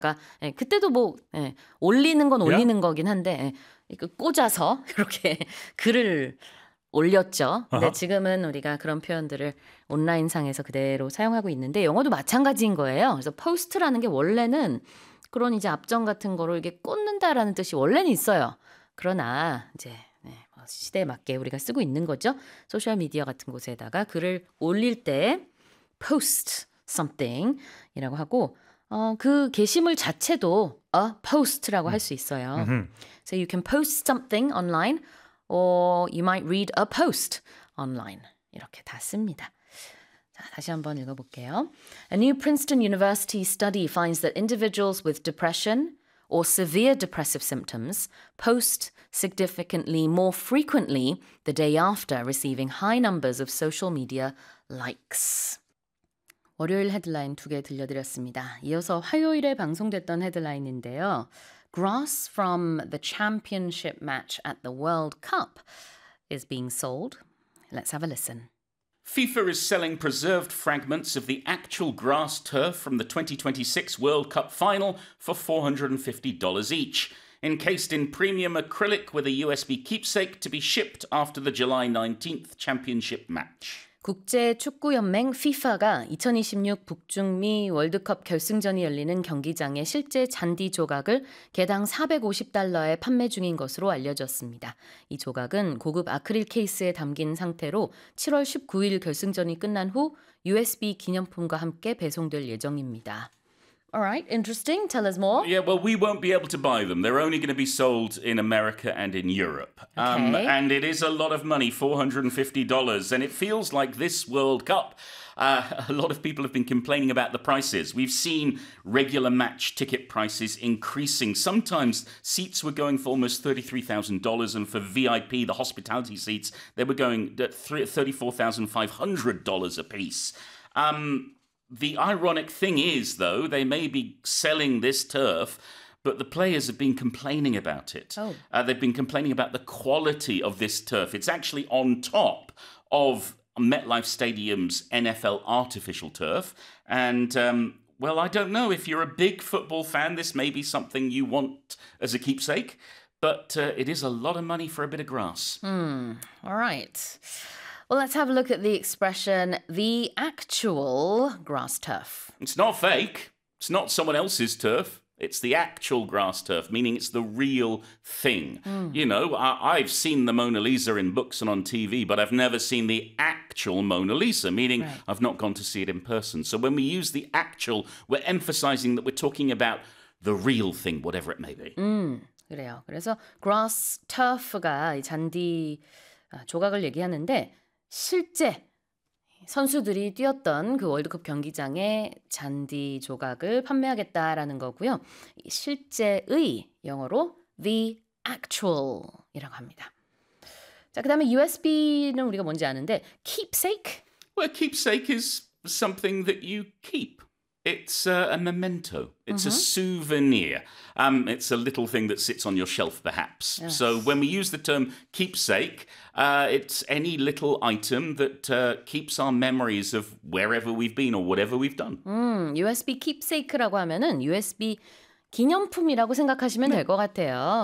예, 그때도 뭐 예, 올리는 건 올리는 거긴 한데 예, 꽂아서 이렇게 글을 올렸죠. 근데 지금은 우리가 그런 표현들을 온라인상에서 그대로 사용하고 있는데 영어도 마찬가지인 거예요. 그래서 post라는 게 원래는 그런 이제 앞정 같은 거로 이게 꽂는다라는 뜻이 원래는 있어요. 그러나 이제 시대에 맞게 우리가 쓰고 있는 거죠. 소셜 미디어 같은 곳에다가 글을 올릴 때 post something이라고 하고 그 게시물 자체도 a post라고 할 수 있어요. So you can post something online or you might read a post online. 이렇게 다 씁니다. 자, 다시 한번 읽어볼게요. A new Princeton University study finds that individuals with depression or severe depressive symptoms post significantly more frequently the day after receiving high numbers of social media likes. 월요일 헤드라인 2개 들려드렸습니다. 이어서 화요일에 방송됐던 헤드라인인데요. Grass from the championship match at the World Cup is being sold. Let's have a listen. FIFA is selling preserved fragments of the actual grass turf from the 2026 World Cup final for $450 each, encased in premium acrylic with a USB keepsake to be shipped after the July 19th championship match. 국제축구연맹 FIFA가 2026 북중미 월드컵 결승전이 열리는 경기장의 실제 잔디 조각을 개당 $450에 판매 중인 것으로 알려졌습니다. 이 조각은 고급 아크릴 케이스에 담긴 상태로 7월 19일 결승전이 끝난 후 USB 기념품과 함께 배송될 예정입니다. All right, interesting. Tell us more. Yeah, well, we won't be able to buy them. They're only going to be sold in America and in Europe. Okay. And it is a lot of money, $450. And it feels like this World Cup, a lot of people have been complaining about the prices. We've seen regular match ticket prices increasing. Sometimes seats were going for almost $33,000. And for VIP, the hospitality seats, they were going at $34,500 a piece. The ironic thing is, though, they may be selling this turf, but the players have been complaining about it. Oh. They've been complaining about the quality of this turf. It's actually on top of MetLife Stadium's NFL artificial turf. And, well, I don't know. If you're a big football fan, this may be something you want as a keepsake, but it is a lot of money for a bit of grass. All right. Well, let's have a look at the expression, the actual grass turf. It's not fake. It's not someone else's turf. It's the actual grass turf, meaning it's the real thing. You know, I've seen the Mona Lisa in books and on TV, but I've never seen the actual Mona Lisa, meaning I've not gone to see it in person. So when we use the actual, we're emphasizing that we're talking about the real thing, whatever it may be. 그래요. 그래서 grass turf가 이 잔디 조각을 얘기하는데 실제 선수들이 뛰었던 그 월드컵 경기장의 잔디 조각을 판매하겠다라는 거고요. 실제의 영어로 the actual이라고 합니다. 자, 그다음에 USB는 우리가 뭔지 아는데 keepsake? Well, keepsake is something that you keep. It's a memento. It's a souvenir. It's a little thing that sits on your shelf, perhaps. Yes. So when we use the term keepsake, it's any little item that keeps our memories of wherever we've been or whatever we've done. USB keepsake라고 하면은 USB 기념품이라고 생각하시면 될 것 같아요.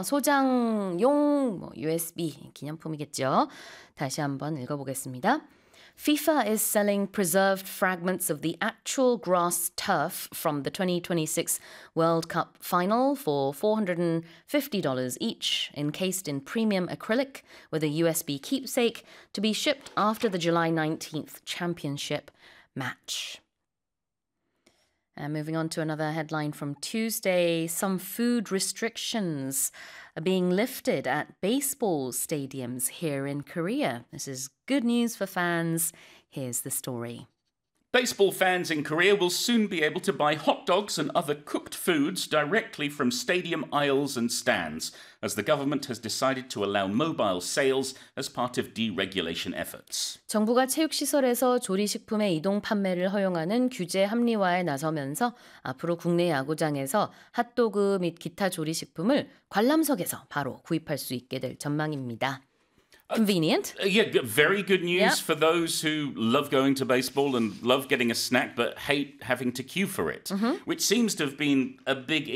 소장용 USB 기념품이겠죠. 다시 한번 읽어보겠습니다. FIFA is selling preserved fragments of the actual grass turf from the 2026 World Cup final for $450 each, encased in premium acrylic with a USB keepsake to be shipped after the July 19th championship match. And moving on to another headline from Tuesday, some food restrictions are being lifted at baseball stadiums here in Korea. This is good news for fans. Here's the story. Baseball fans in Korea will soon be able to buy hot dogs and other cooked foods directly from stadium aisles and stands, as the government has decided to allow mobile sales as part of deregulation efforts. 정부가 체육시설에서 조리식품의 이동 판매를 허용하는 규제 합리화에 나서면서 앞으로 국내 야구장에서 핫도그 및 기타 조리식품을 관람석에서 바로 구입할 수 있게 될 전망입니다. Convenient. Very good news Yep. for those who love going to baseball and love getting a snack but hate having to queue for it, which seems to have been a big